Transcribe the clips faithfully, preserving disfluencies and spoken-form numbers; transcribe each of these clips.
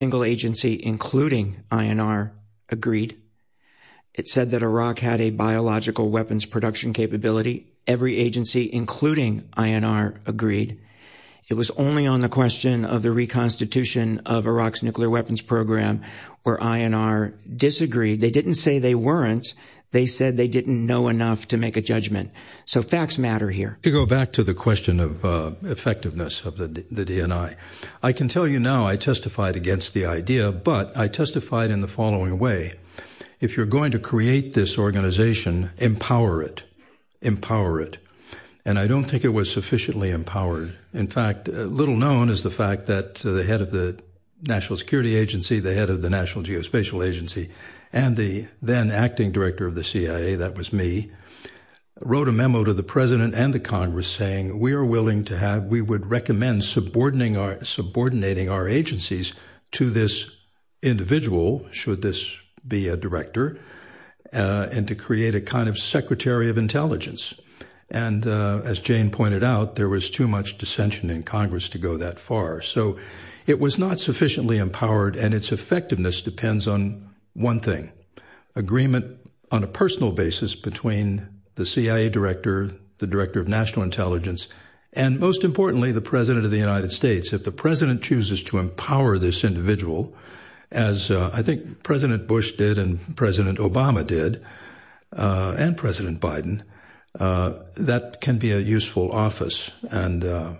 single agency, including I N R, agreed. It said that Iraq had a biological weapons production capability. Every agency, including I N R, agreed. It was only on the question of the reconstitution of Iraq's nuclear weapons program where I N R disagreed. They didn't say they weren't. They said they didn't know enough to make a judgment. So facts matter here. To go back to the question of uh, effectiveness of the, the D N I, I can tell you now I testified against the idea, but I testified in the following way. If you're going to create this organization, empower it. Empower it. And I don't think it was sufficiently empowered. In fact, uh, little known is the fact that uh, the head of the National Security Agency, the head of the National Geospatial Agency, and the then acting director of the C I A, that was me, wrote a memo to the president and the Congress saying we are willing to have, we would recommend subordinating our, subordinating our agencies to this individual, should this be a director, uh, and to create a kind of secretary of intelligence. And uh, as Jane pointed out, there was too much dissension in Congress to go that far. So it was not sufficiently empowered, and its effectiveness depends on one thing: agreement on a personal basis between the C I A director, the director of national intelligence, and most importantly, the president of the United States. If the president chooses to empower this individual, as uh, I think President Bush did and President Obama did, uh, and President Biden, uh, that can be a useful office. And uh,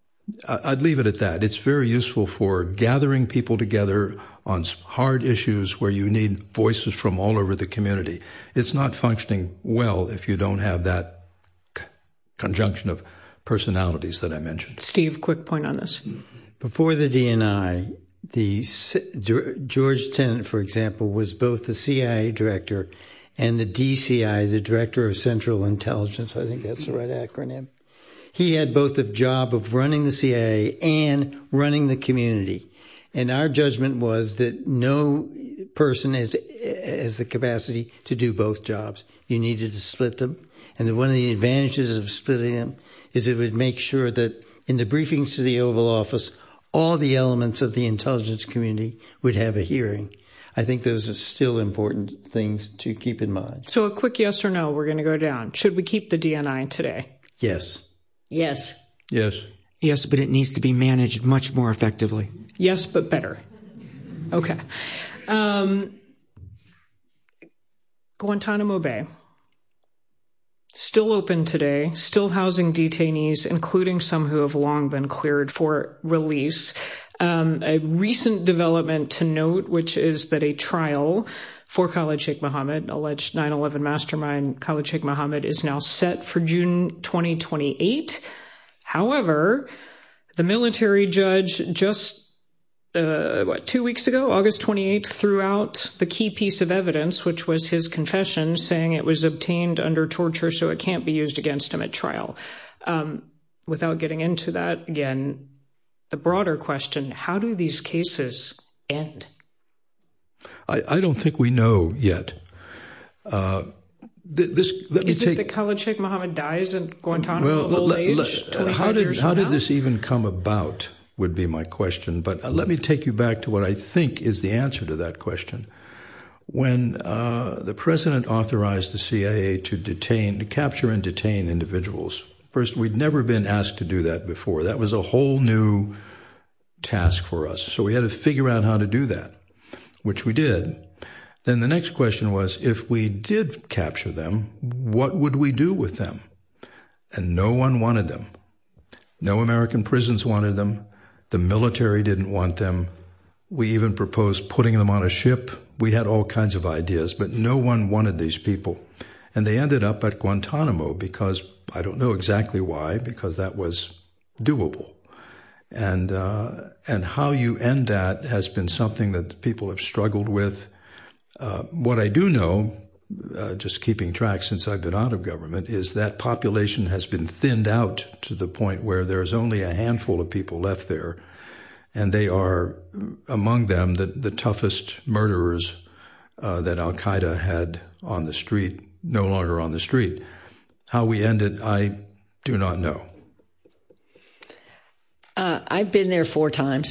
I'd leave it at that. It's very useful for gathering people together on hard issues where you need voices from all over the community. It's not functioning well if you don't have that c- conjunction of personalities that I mentioned. Steve, quick point on this. Before the D N I, the George Tenet, for example, was both the C I A director and the D C I, the Director of Central Intelligence. I think that's the right acronym. He had both the job of running the C I A and running the community. And our judgment was that no person has, has the capacity to do both jobs. You needed to split them. And one of the advantages of splitting them is it would make sure that in the briefings to the Oval Office, all the elements of the intelligence community would have a hearing. I think those are still important things to keep in mind. So a quick yes or no, we're going to go down. Should we keep the D N I today? Yes. Yes. Yes. Yes, but it needs to be managed much more effectively. Yes, but better. Okay. Um, Guantanamo Bay. Still open today, still housing detainees, including some who have long been cleared for release. Um, a recent development to note, which is that a trial for Khalid Sheikh Mohammed, alleged nine eleven mastermind Khalid Sheikh Mohammed, is now set for June twenty twenty-eight. However, the military judge just Uh, what, two weeks ago, August twenty-eighth, threw out the key piece of evidence, which was his confession, saying it was obtained under torture, so it can't be used against him at trial. Um, without getting into that, again, the broader question, how do these cases end? I, I don't think we know yet. Uh, th- this, let me Is take, it that Khalid Sheikh Mohammed dies in Guantanamo well, of old let, age? let, uh, how did, how did this even come about? Would be my question. But uh, let me take you back to what I think is the answer to that question. When uh, the president authorized the C I A to detain, to capture and detain individuals, first, we'd never been asked to do that before. That was a whole new task for us. So we had to figure out how to do that, which we did. Then the next question was, if we did capture them, what would we do with them? And no one wanted them. No American prisons wanted them. The military didn't want them. We even proposed putting them on a ship. We had all kinds of ideas, but no one wanted these people. And they ended up at Guantanamo because, I don't know exactly why, because that was doable. And uh, and how you end that has been something that people have struggled with. Uh, what I do know, uh, just keeping track since I've been out of government, is that population has been thinned out to the point where there's only a handful of people left there, and they are, among them, the, the toughest murderers uh, that Al-Qaeda had on the street, no longer on the street. How we end it, I do not know. Uh, I've been there four times.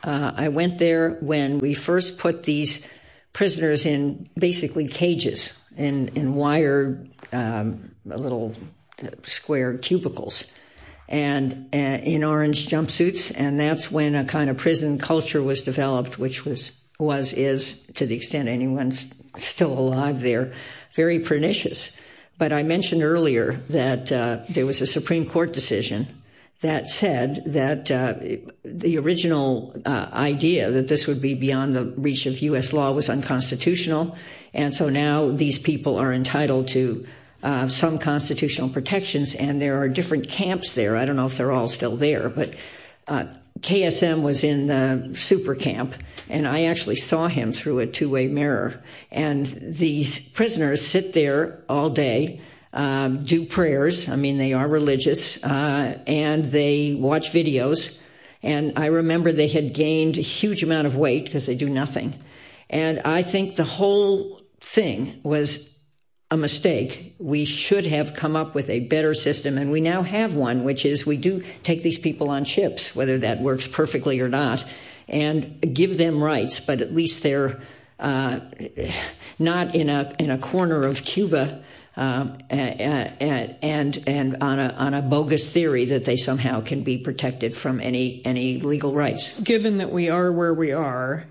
Uh, I went there when we first put these prisoners in basically cages, in, in wired um, little square cubicles, and uh, in orange jumpsuits, and that's when a kind of prison culture was developed, which was, was is, to the extent anyone's still alive there, very pernicious. But I mentioned earlier that uh, there was a Supreme Court decision that said that uh, the original uh, idea that this would be beyond the reach of U S law was unconstitutional, and so now these people are entitled to uh, some constitutional protections, and there are different camps there. I don't know if they're all still there, but uh, K S M was in the super camp, and I actually saw him through a two-way mirror. And these prisoners sit there all day, um, do prayers. I mean, they are religious, uh, and they watch videos. And I remember they had gained a huge amount of weight because they do nothing. And I think the whole thing was a mistake. We should have come up with a better system, and we now have one, which is we do take these people on ships, whether that works perfectly or not, and give them rights, but at least they're uh, not in a in a corner of Cuba um, and and and on a on a bogus theory that they somehow can be protected from any any legal rights. Given that we are where we are,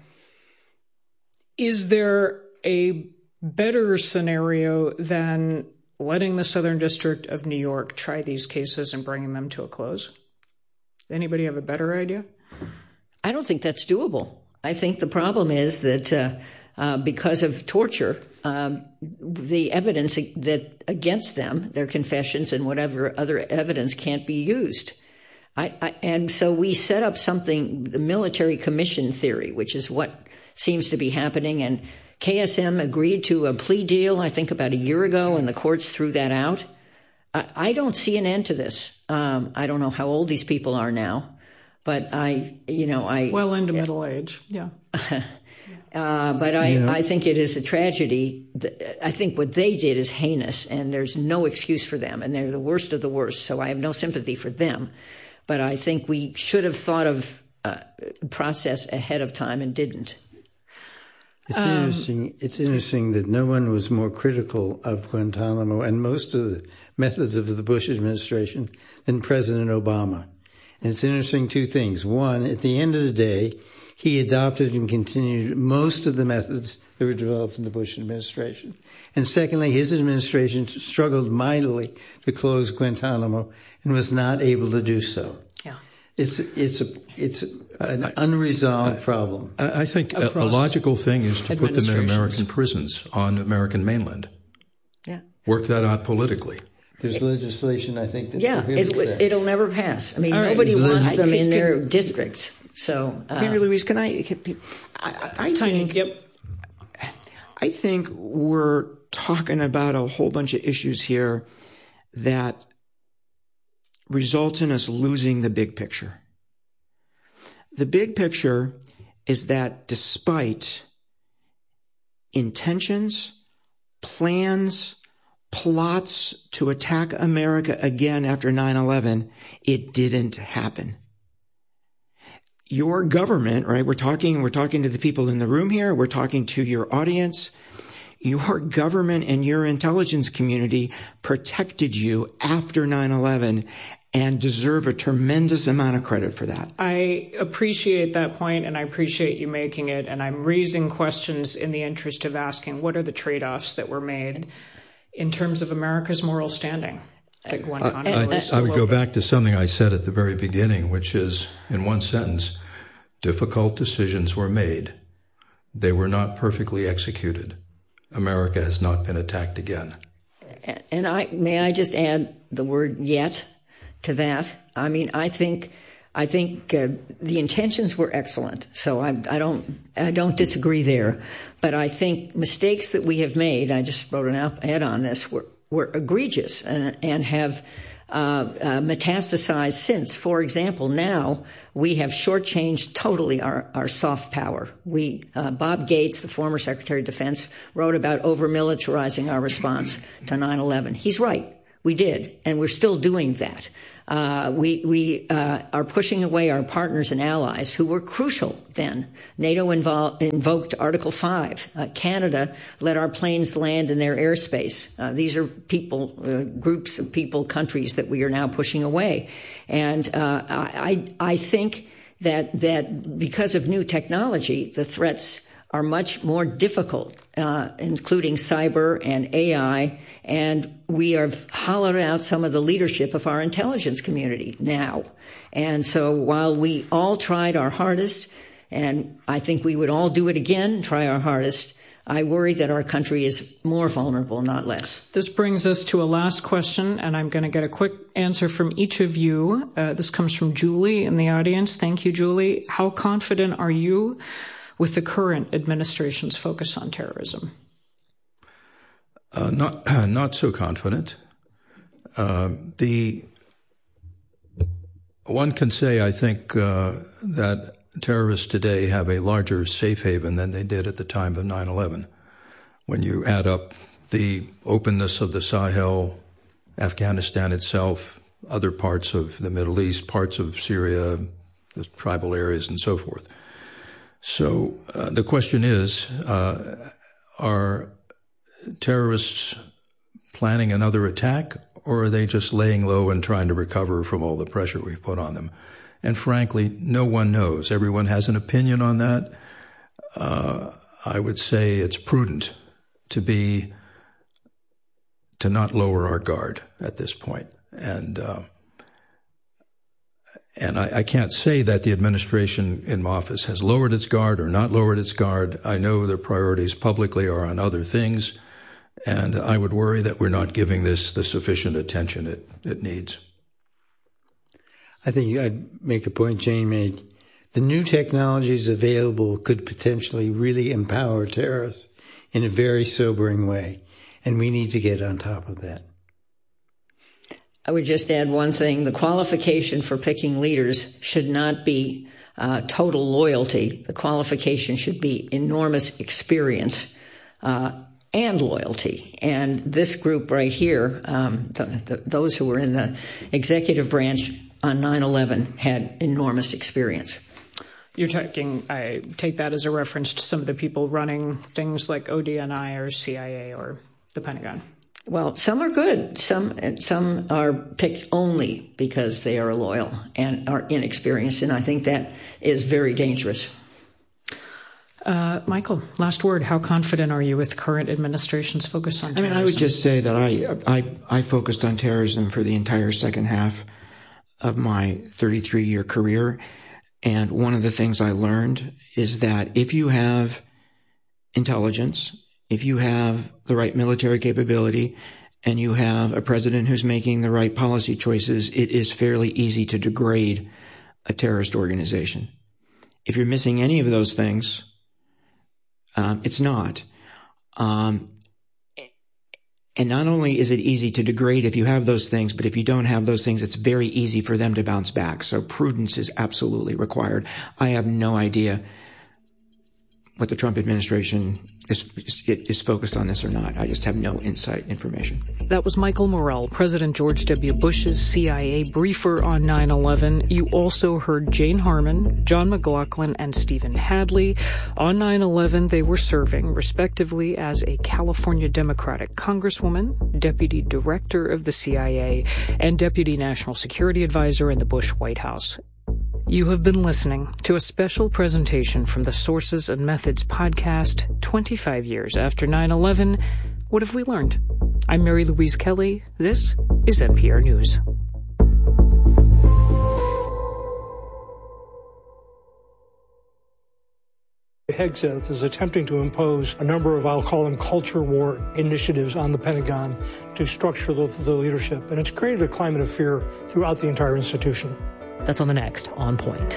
is there a better scenario than letting the Southern District of New York try these cases and bringing them to a close? Anybody have a better idea? I don't think that's doable. I think the problem is that uh, uh, because of torture, um, the evidence that against them, their confessions and whatever other evidence, can't be used. I, I, and so we set up something, the military commission theory, which is what seems to be happening. And K S M agreed to a plea deal, I think, about a year ago, and the courts threw that out. I, I don't see an end to this. Um, I don't know how old these people are now, but I, you know, I... Well into yeah. middle age, yeah. uh, but I, yeah. I think it is a tragedy. I think what they did is heinous, and there's no excuse for them, and they're the worst of the worst, so I have no sympathy for them. But I think we should have thought of uh, process ahead of time and didn't. It's um, interesting. It's interesting that no one was more critical of Guantanamo and most of the methods of the Bush administration than President Obama. And it's interesting, two things. One, at the end of the day, he adopted and continued most of the methods that were developed in the Bush administration. And secondly, his administration struggled mightily to close Guantanamo and was not able to do so. Yeah. It's it's a it's an I, unresolved I, problem. I, I think a, a logical thing is to put them in American prisons on American mainland. Yeah. Work that out politically. There's it, legislation, I think, that yeah, prohibits it, that. It'll never pass. I mean, All nobody right. wants I, them I, in can, their can, districts. So, uh, Mary Louise, can I? Can, I, I think. Yep. I think we're talking about a whole bunch of issues here that result in us losing the big picture. The big picture is that despite intentions, plans, plots to attack America again after nine eleven, it didn't happen. Your government, right? We're talking, we're talking to the people in the room here. We're talking to your audience. Your government and your intelligence community protected you after nine eleven and deserve a tremendous amount of credit for that. I appreciate that point, and I appreciate you making it. And I'm raising questions in the interest of asking, what are the trade-offs that were made in terms of America's moral standing? That Guantanamo I, I, is still I would open. go back to something I said at the very beginning, which is, in one sentence, difficult decisions were made. They were not perfectly executed. America has not been attacked again. And I may I just add the word "yet" to that. I mean, I think I think uh, the intentions were excellent. So I, I don't I don't disagree there. But I think mistakes that we have made, I just wrote an ad on this, were were egregious and and have uh, uh, metastasized since. For example, now we have shortchanged totally our, our soft power. We, uh, Bob Gates, the former Secretary of Defense, wrote about over-militarizing our response to nine eleven. He's right. We did, and we're still doing that. Uh, we we uh, are pushing away our partners and allies who were crucial then. NATO invol- invoked Article five. Uh, Canada let our planes land in their airspace. Uh, these are people, uh, groups of people, countries that we are now pushing away. And uh, I, I think that that because of new technology, the threats are much more difficult, uh, including cyber and A I, and we have hollowed out some of the leadership of our intelligence community now. And so while we all tried our hardest, and I think we would all do it again, try our hardest, I worry that our country is more vulnerable, not less. This brings us to a last question, and I'm going to get a quick answer from each of you. Uh, this comes from Julie in the audience. Thank you, Julie. How confident are you with the current administration's focus on terrorism? Uh, not uh, not so confident. Uh, the one can say, I think, uh, that terrorists today have a larger safe haven than they did at the time of nine eleven. When you add up the openness of the Sahel, Afghanistan itself, other parts of the Middle East, parts of Syria, the tribal areas, and so forth. So uh, the question is, uh, are terrorists planning another attack, or are they just laying low and trying to recover from all the pressure we've put on them? And frankly, no one knows. Everyone has an opinion on that. Uh, I would say it's prudent to be, to not lower our guard at this point. And, uh, and I, I can't say that the administration in office has lowered its guard or not lowered its guard. I know their priorities publicly are on other things, and I would worry that we're not giving this the sufficient attention it, it needs. I think I'd make a point Jane made. The new technologies available could potentially really empower terrorists in a very sobering way, and we need to get on top of that. I would just add one thing. The qualification for picking leaders should not be uh, total loyalty. The qualification should be enormous experience uh, and loyalty. And this group right here, um, the, the, those who were in the executive branch on nine eleven had enormous experience. You're talking, I take that as a reference to some of the people running things like O D N I or C I A or the Pentagon. Well, some are good. Some some are picked only because they are loyal and are inexperienced, and I think that is very dangerous. Uh, Michael, last word. How confident are you with current administration's focus on terrorism? I mean, I would just say that I, I, I focused on terrorism for the entire second half of my thirty-three year career. And one of the things I learned is that if you have intelligence, if you have the right military capability, and you have a president who's making the right policy choices, it is fairly easy to degrade a terrorist organization. If you're missing any of those things, um, it's not. Um, and not only is it easy to degrade if you have those things, but if you don't have those things, it's very easy for them to bounce back. So prudence is absolutely required. I have no idea what the Trump administration is, is focused on this or not. I just have no insight information. That was Michael Morell, President George W. Bush's C I A briefer on nine eleven. You also heard Jane Harman, John McLaughlin, and Stephen Hadley. On nine eleven, they were serving, respectively, as a California Democratic Congresswoman, Deputy Director of the C I A, and Deputy National Security Advisor in the Bush White House. You have been listening to a special presentation from the Sources and Methods podcast, twenty-five years after nine eleven. What have we learned? I'm Mary Louise Kelly. This is N P R News. Hegseth is attempting to impose a number of, I'll call them, culture war initiatives on the Pentagon to structure the, the leadership. And it's created a climate of fear throughout the entire institution. That's on the next On Point.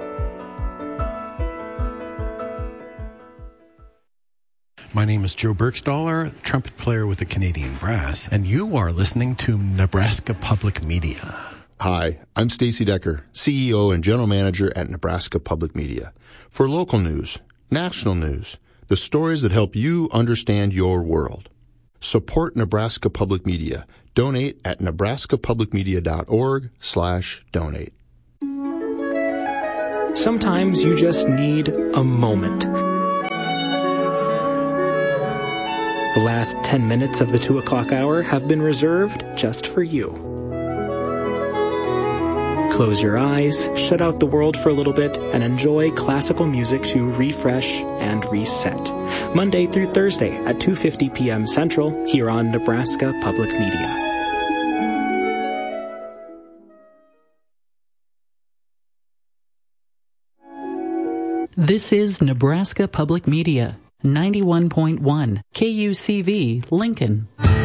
My name is Joe Bergstaller, trumpet player with the Canadian Brass, and you are listening to Nebraska Public Media. Hi, I'm Stacey Decker, C E O and General Manager at Nebraska Public Media. For local news, national news, the stories that help you understand your world. Support Nebraska Public Media. Donate at nebraskapublicmedia.org slash donate. Sometimes you just need a moment. The last ten minutes of the two o'clock hour have been reserved just for you. Close your eyes, shut out the world for a little bit, and enjoy classical music to refresh and reset. Monday through Thursday at two fifty p.m. Central here on Nebraska Public Media. This is Nebraska Public Media, ninety-one point one K U C V, Lincoln.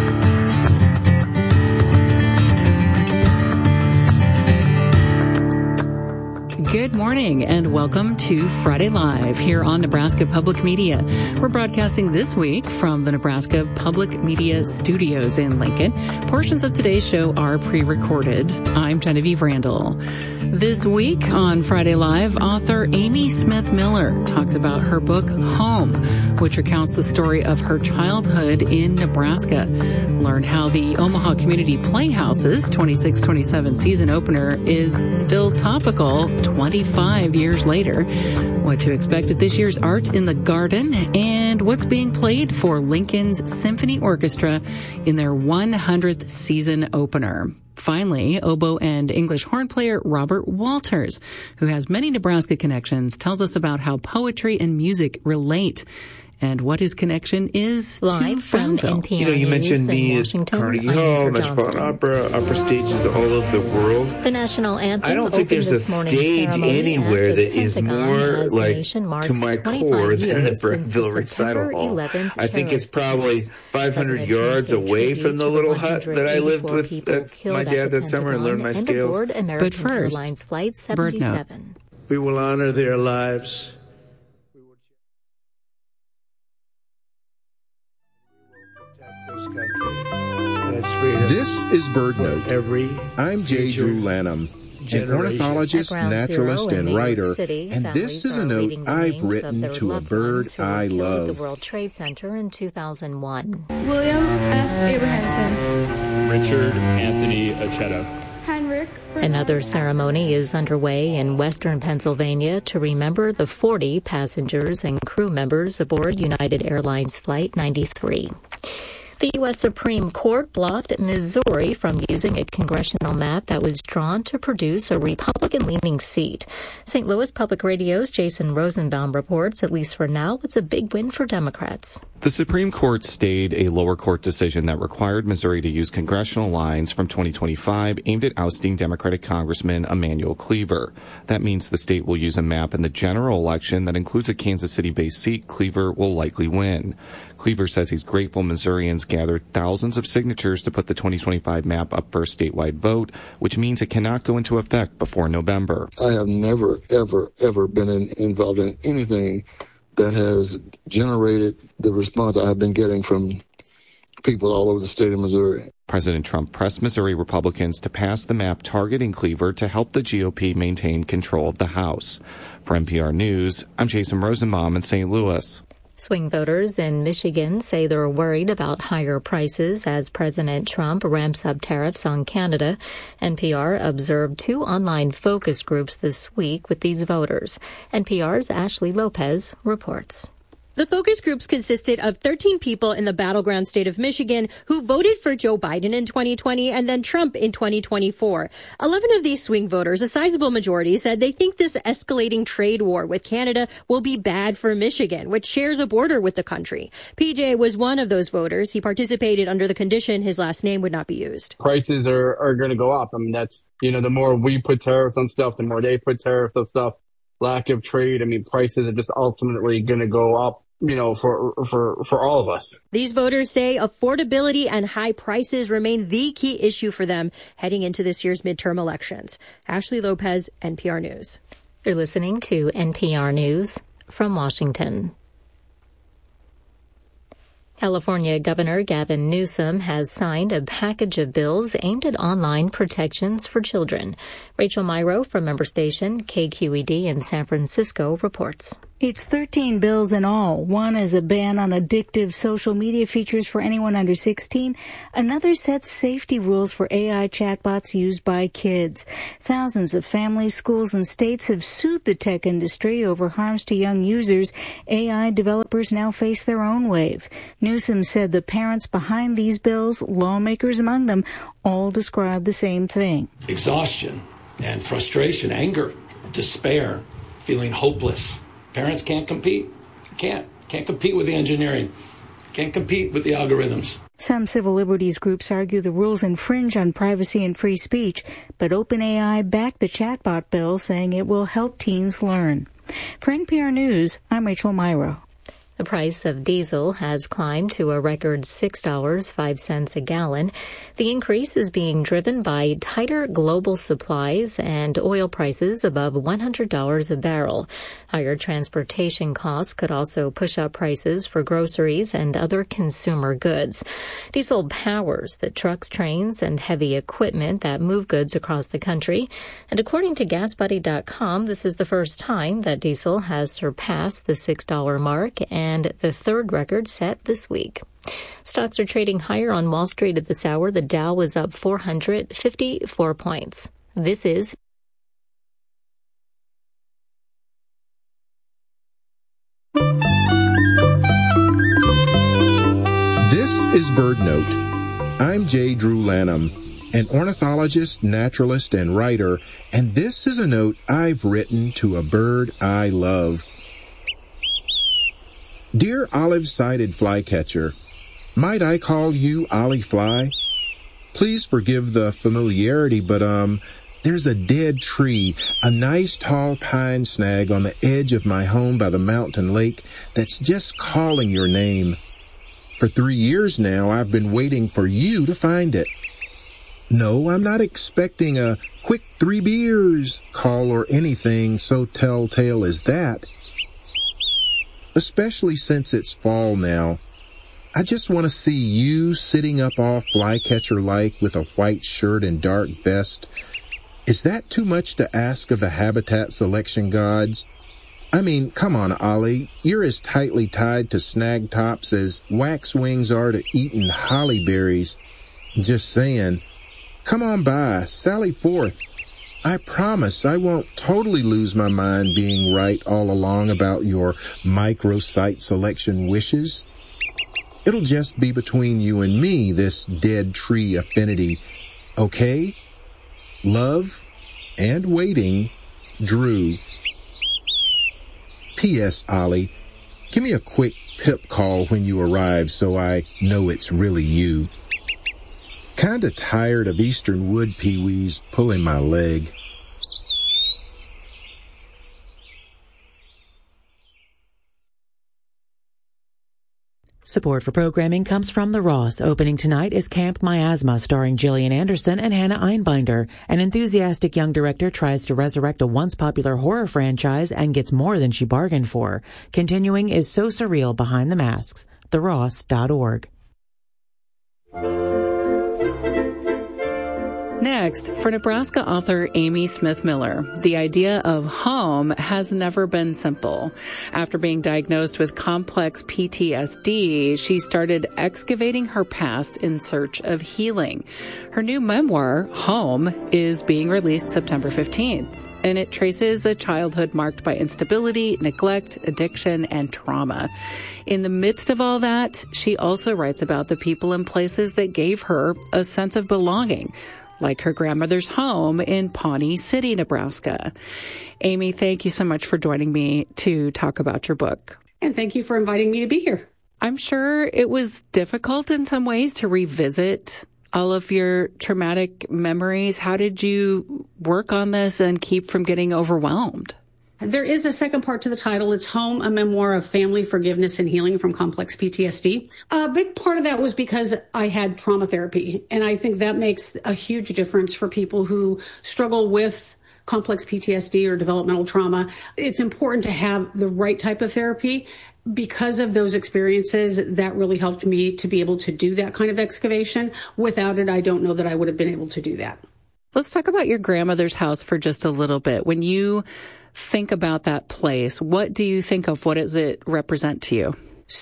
Good morning and welcome to Friday Live here on Nebraska Public Media. We're broadcasting this week from the Nebraska Public Media Studios in Lincoln. Portions of today's show are pre-recorded. I'm Genevieve Randall. This week on Friday Live, author Amy Smith Miller talks about her book Home, which recounts the story of her childhood in Nebraska. Learn how the Omaha Community Playhouse's twenty-six twenty-seven season opener is still topical twenty-five years later, what to expect at this year's Art in the Garden, and what's being played for Lincoln's Symphony Orchestra in their one hundredth season opener. Finally, oboe and English horn player Robert Walters, who has many Nebraska connections, tells us about how poetry and music relate and what his connection is Live to from Bonneville. N P R You know, you mentioned me at Carnegie Hall, Metropolitan Opera, opera stages all over the world. The national anthem. I don't think there's a stage anywhere that is more like to my core than the Burkeville Recital Hall. I think it's probably five hundred yards away from the little hut that I lived with at my dad that summer and learned my scales. But first, Bird Note. We will honor their lives. This is Bird Note. I'm J. Drew Lanham, an ornithologist, naturalist, and writer, and this is a note I've written to a bird I love. The World Trade Center in two thousand one. William F. Abrahamson. Richard Anthony Acheta. Heinrich. Another ceremony is underway in western Pennsylvania to remember the forty passengers and crew members aboard United Airlines Flight ninety-three. The U S Supreme Court blocked Missouri from using a congressional map that was drawn to produce a Republican-leaning seat. Saint Louis Public Radio's Jason Rosenbaum reports, at least for now, it's a big win for Democrats. The Supreme Court stayed a lower court decision that required Missouri to use congressional lines from twenty twenty-five aimed at ousting Democratic Congressman Emanuel Cleaver. That means the state will use a map in the general election that includes a Kansas City-based seat Cleaver will likely win. Cleaver says he's grateful Missourians gathered thousands of signatures to put the twenty twenty-five map up for a statewide vote, which means it cannot go into effect before November. I have never, ever, ever been in, involved in anything that has generated the response I've been getting from people all over the state of Missouri. President Trump pressed Missouri Republicans to pass the map targeting Cleaver to help the G O P maintain control of the House. For N P R News, I'm Jason Rosenbaum in Saint Louis. Swing voters in Michigan say they're worried about higher prices as President Trump ramps up tariffs on Canada. N P R observed two online focus groups this week with these voters. N P R's Ashley Lopez reports. The focus groups consisted of thirteen people in the battleground state of Michigan who voted for Joe Biden in twenty twenty and then Trump in twenty twenty-four. eleven of these swing voters, a sizable majority, said they think this escalating trade war with Canada will be bad for Michigan, which shares a border with the country. P J was one of those voters. He participated under the condition his last name would not be used. Prices are, are going to go up. I mean, that's, you know, the more we put tariffs on stuff, the more they put tariffs on stuff. Lack of trade. I mean, prices are just ultimately going to go up, you know, for, for, for all of us. These voters say affordability and high prices remain the key issue for them heading into this year's midterm elections. Ashley Lopez, N P R News. You're listening to N P R News from Washington. California Governor Gavin Newsom has signed a package of bills aimed at online protections for children. Rachel Myro from member station K Q E D in San Francisco reports. It's thirteen bills in all. One is a ban on addictive social media features for anyone under sixteen. Another sets safety rules for A I chatbots used by kids. Thousands of families, schools, and states have sued the tech industry over harms to young users. A I developers now face their own wave. Newsom said the parents behind these bills, lawmakers among them, all describe the same thing. Exhaustion and frustration, anger, despair, feeling hopeless. Parents can't compete. Can't. Can't compete with the engineering. Can't compete with the algorithms. Some civil liberties groups argue the rules infringe on privacy and free speech, but OpenAI backed the chatbot bill, saying it will help teens learn. For N P R News, I'm Rachel Myrow. The price of diesel has climbed to a record six dollars and five cents a gallon. The increase is being driven by tighter global supplies and oil prices above one hundred dollars a barrel. Higher transportation costs could also push up prices for groceries and other consumer goods. Diesel powers the trucks, trains, and heavy equipment that move goods across the country. And according to gas buddy dot com, this is the first time that diesel has surpassed the six dollars mark and and the third record set this week. Stocks are trading higher on Wall Street at this hour. The Dow was up four hundred fifty-four points. This is This is BirdNote. I'm J. Drew Lanham, an ornithologist, naturalist, and writer, and this is a note I've written to a bird I love. Dear olive-sided flycatcher, might I call you Ollie Fly? Please forgive the familiarity, but, um, there's a dead tree, a nice tall pine snag on the edge of my home by the mountain lake that's just calling your name. For three years now, I've been waiting for you to find it. No, I'm not expecting a quick three beers call or anything so telltale as that. Especially since it's fall now. I just want to see you sitting up all flycatcher-like with a white shirt and dark vest. Is that too much to ask of the habitat selection gods? I mean, come on, Ollie. You're as tightly tied to snag tops as waxwings are to eating holly berries. Just saying. Come on by, sally forth. I promise I won't totally lose my mind being right all along about your microsite selection wishes. It'll just be between you and me, this dead tree affinity. Okay? Love and waiting, Drew. P S. Ollie, give me a quick pip call when you arrive so I know it's really you. Kinda tired of eastern wood peewees pulling my leg. Support for programming comes from The Ross. Opening tonight is Camp Miasma, starring Gillian Anderson and Hannah Einbinder. An enthusiastic young director tries to resurrect a once popular horror franchise and gets more than she bargained for. Continuing is So Surreal Behind the Masks. the ross dot org. Next, for Nebraska author Amy Smith Miller, the idea of home has never been simple. After being diagnosed with complex P T S D, she started excavating her past in search of healing. Her new memoir, Home, is being released September fifteenth, and it traces a childhood marked by instability, neglect, addiction, and trauma. In the midst of all that, she also writes about the people and places that gave her a sense of belonging, like her grandmother's home in Pawnee City, Nebraska. Amy, thank you so much for joining me to talk about your book. And thank you for inviting me to be here. I'm sure it was difficult in some ways to revisit all of your traumatic memories. How did you work on this and keep from getting overwhelmed? There is a second part to the title. It's Home, a memoir of family forgiveness and healing from complex P T S D. A big part of that was because I had trauma therapy. And I think that makes a huge difference for people who struggle with complex P T S D or developmental trauma. It's important to have the right type of therapy. Because of those experiences, that really helped me to be able to do that kind of excavation. Without it, I don't know that I would have been able to do that. Let's talk about your grandmother's house for just a little bit. When you think about that place, what do you think of? What does it represent to you?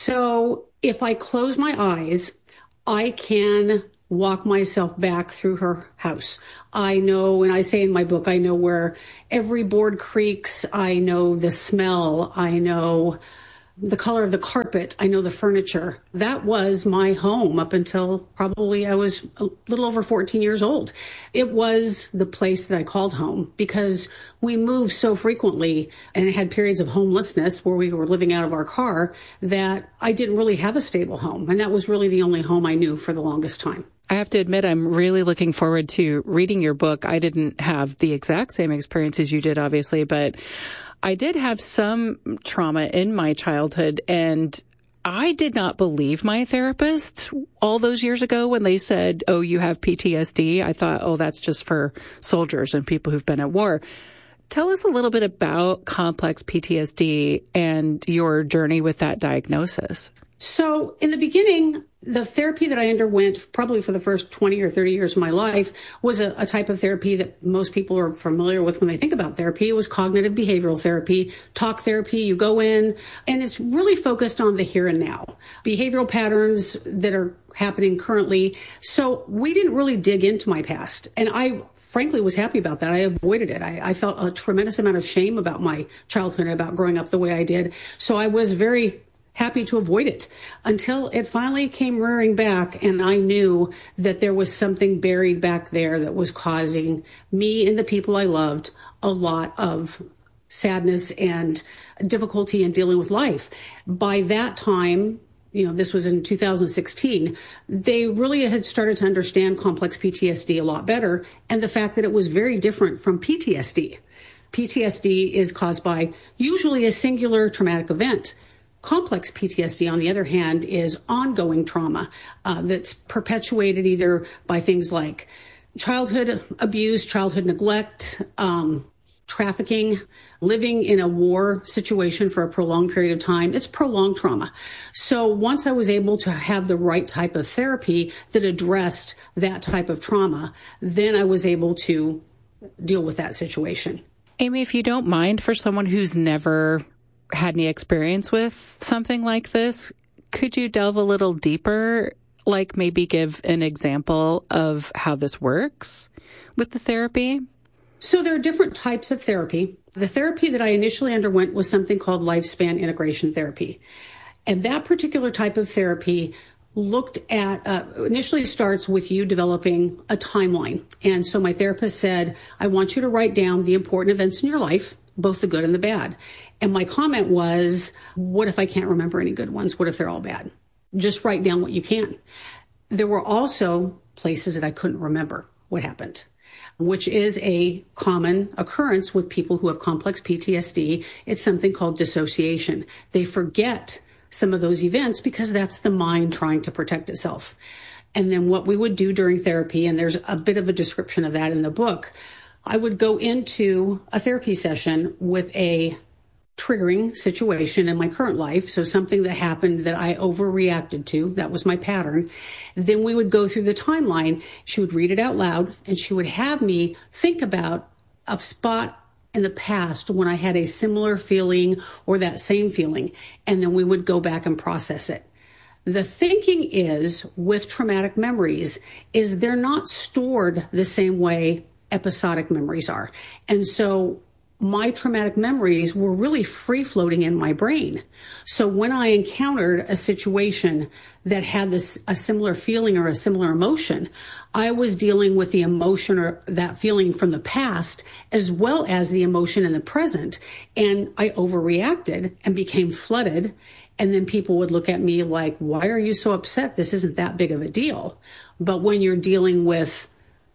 So if I close my eyes, I can walk myself back through her house. I know, and I say in my book, I know where every board creaks. I know the smell. I know the color of the carpet. I know the furniture. That was my home up until probably I was a little over fourteen years old. It was the place that I called home because we moved so frequently and had periods of homelessness where we were living out of our car that I didn't really have a stable home. And that was really the only home I knew for the longest time. I have to admit, I'm really looking forward to reading your book. I didn't have the exact same experience as you did, obviously, but I did have some trauma in my childhood, and I did not believe my therapist all those years ago when they said, oh, you have P T S D. I thought, oh, that's just for soldiers and people who've been at war. Tell us a little bit about complex P T S D and your journey with that diagnosis. So in the beginning, the therapy that I underwent probably for the first twenty or thirty years of my life was a, a type of therapy that most people are familiar with when they think about therapy. It was cognitive behavioral therapy, talk therapy. You go in and it's really focused on the here and now, behavioral patterns that are happening currently. So we didn't really dig into my past. And I frankly was happy about that. I avoided it. I, I felt a tremendous amount of shame about my childhood and about growing up the way I did. So I was very happy to avoid it until it finally came rearing back. And I knew that there was something buried back there that was causing me and the people I loved a lot of sadness and difficulty in dealing with life. By that time, you know, this was in two thousand sixteen, they really had started to understand complex P T S D a lot better. And the fact that it was very different from P T S D. P T S D is caused by usually a singular traumatic event. Complex P T S D, on the other hand, is ongoing trauma uh, that's perpetuated either by things like childhood abuse, childhood neglect, um, trafficking, living in a war situation for a prolonged period of time. It's prolonged trauma. So once I was able to have the right type of therapy that addressed that type of trauma, then I was able to deal with that situation. Amy, if you don't mind, for someone who's never had any experience with something like this, could you delve a little deeper, like maybe give an example of how this works with the therapy? So there are different types of therapy. The therapy that I initially underwent was something called lifespan integration therapy. And that particular type of therapy looked at, uh, initially starts with you developing a timeline. And so my therapist said, I want you to write down the important events in your life, both the good and the bad. And my comment was, what if I can't remember any good ones? What if they're all bad? Just write down what you can. There were also places that I couldn't remember what happened, which is a common occurrence with people who have complex P T S D. It's something called dissociation. They forget some of those events because that's the mind trying to protect itself. And then what we would do during therapy, and there's a bit of a description of that in the book, I would go into a therapy session with a triggering situation in my current life. So something that happened that I overreacted to, that was my pattern. Then we would go through the timeline. She would read it out loud and she would have me think about a spot in the past when I had a similar feeling or that same feeling. And then we would go back and process it. The thinking is with traumatic memories is they're not stored the same way episodic memories are. And so my traumatic memories were really free floating in my brain. So when I encountered a situation that had this, a similar feeling or a similar emotion, I was dealing with the emotion or that feeling from the past as well as the emotion in the present. And I overreacted and became flooded. And then people would look at me like, why are you so upset? This isn't that big of a deal. But when you're dealing with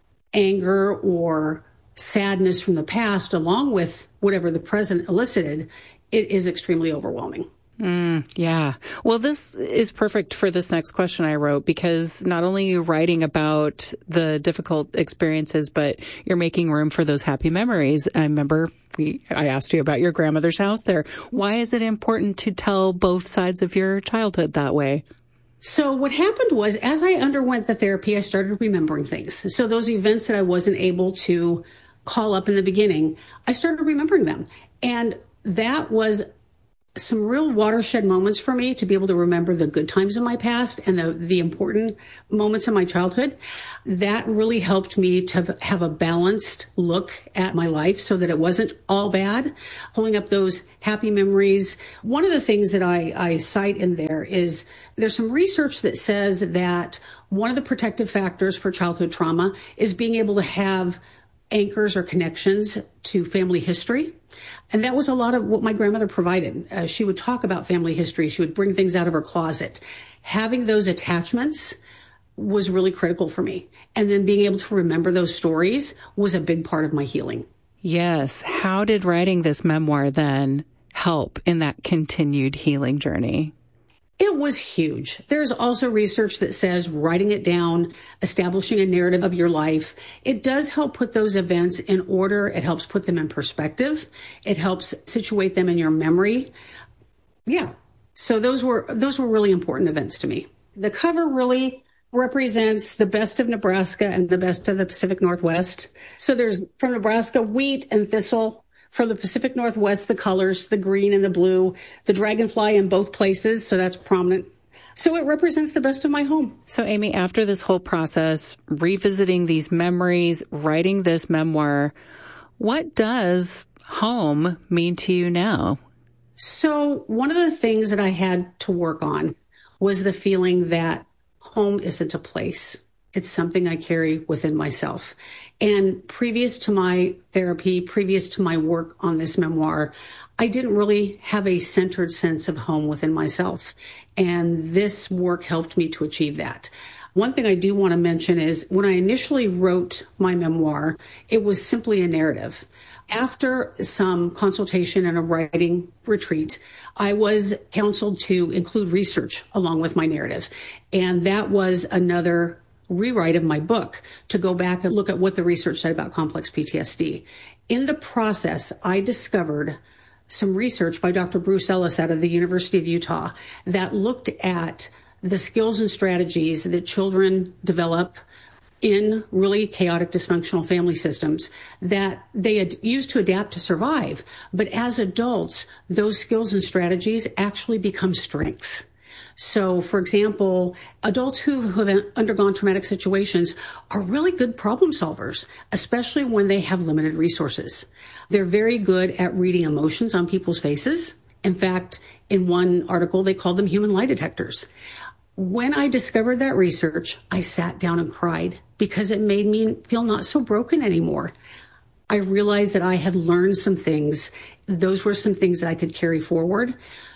anger or sadness from the past, along with whatever the present elicited, it is extremely overwhelming. Mm, yeah. Well, this is perfect for this next question I wrote, because not only are you writing about the difficult experiences, but you're making room for those happy memories. I remember we, I asked you about your grandmother's house there. Why is it important to tell both sides of your childhood that way? So what happened was, as I underwent the therapy, I started remembering things. So those events that I wasn't able to call up in the beginning, I started remembering them. And that was some real watershed moments for me to be able to remember the good times in my past and the, the important moments in my childhood. That really helped me to have a balanced look at my life so that it wasn't all bad, pulling up those happy memories. One of the things that I, I cite in there is there's some research that says that one of the protective factors for childhood trauma is being able to have anchors or connections to family history. And that was a lot of what my grandmother provided. Uh, she would talk about family history. She would bring things out of her closet. Having those attachments was really critical for me. And then being able to remember those stories was a big part of my healing. Yes. How did writing this memoir then help in that continued healing journey? It was huge. There's also research that says writing it down, establishing a narrative of your life, it does help put those events in order. It helps put them in perspective. It helps situate them in your memory. Yeah. So those were, those were really important events to me. The cover really represents the best of Nebraska and the best of the Pacific Northwest. So there's from Nebraska, wheat and thistle. From the Pacific Northwest, the colors, the green and the blue, the dragonfly in both places. So that's prominent. So it represents the best of my home. So Amy, after this whole process, revisiting these memories, writing this memoir, what does home mean to you now? So one of the things that I had to work on was the feeling that home isn't a place. It's something I carry within myself. And previous to my therapy, previous to my work on this memoir, I didn't really have a centered sense of home within myself. And this work helped me to achieve that. One thing I do want to mention is when I initially wrote my memoir, it was simply a narrative. After some consultation and a writing retreat, I was counseled to include research along with my narrative. And that was another rewrite of my book to go back and look at what the research said about complex P T S D. In the process, I discovered some research by Doctor Bruce Ellis out of the University of Utah that looked at the skills and strategies that children develop in really chaotic, dysfunctional family systems that they had used to adapt to survive. But as adults, those skills and strategies actually become strengths. So, for example, adults who have undergone traumatic situations are really good problem solvers, especially when they have limited resources. They're very good at reading emotions on people's faces. In fact, in one article, they called them human lie detectors. When I discovered that research, I sat down and cried because it made me feel not so broken anymore. I realized that I had learned some things. Those were some things that I could carry forward.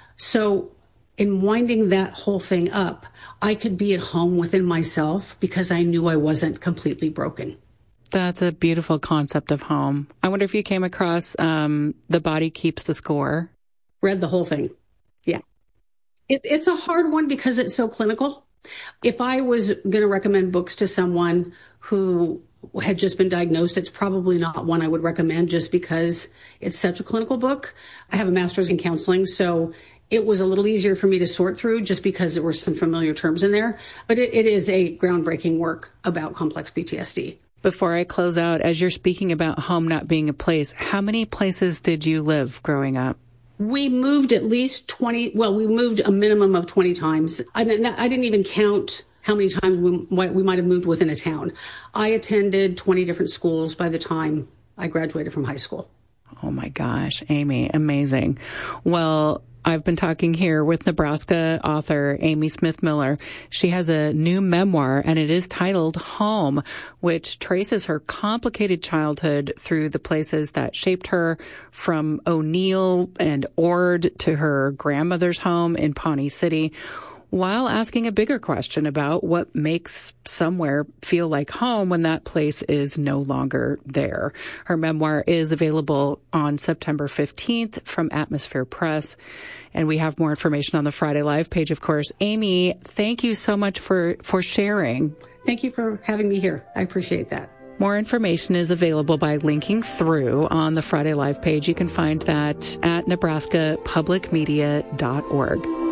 So in winding that whole thing up, I could be at home within myself because I knew I wasn't completely broken. That's a beautiful concept of home. I wonder if you came across um, The Body Keeps the Score. Read the whole thing. Yeah. It, it's a hard one because it's so clinical. If I was going to recommend books to someone who had just been diagnosed, it's probably not one I would recommend just because it's such a clinical book. I have a master's in counseling, so it was a little easier for me to sort through just because there were some familiar terms in there. But it, it is a groundbreaking work about complex P T S D. Before I close out, as you're speaking about home not being a place, how many places did you live growing up? We moved at least twenty. Well, we moved a minimum of twenty times. I, I didn't even count how many times we, we might have moved within a town. I attended twenty different schools by the time I graduated from high school. Oh my gosh, Amy, amazing. Well, I've been talking here with Nebraska author Amy Smith Miller. She has a new memoir, and it is titled Home, which traces her complicated childhood through the places that shaped her, from O'Neill and Ord to her grandmother's home in Pawnee City, while asking a bigger question about what makes somewhere feel like home when that place is no longer there. Her memoir is available on September fifteenth from Atmosphere Press. And we have more information on the Friday Live page, of course. Amy, thank you so much for, for sharing. Thank you for having me here. I appreciate that. More information is available by linking through on the Friday Live page. You can find that at nebraska public media dot org.